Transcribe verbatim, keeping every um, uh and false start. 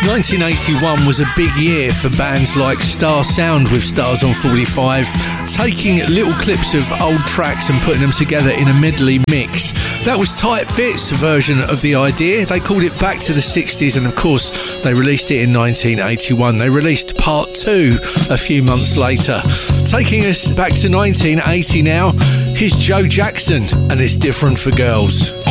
nineteen eighty-one was a big year for bands like Star Sound with Stars on forty-five, taking little clips of old tracks and putting them together in a medley mix. That was Tight Fits' version of the idea. They called it Back to the sixties, and of course they released it in nineteen eighty-one. They released part two a few months later. Taking us back to nineteen eighty now, here's Joe Jackson and It's Different for Girls.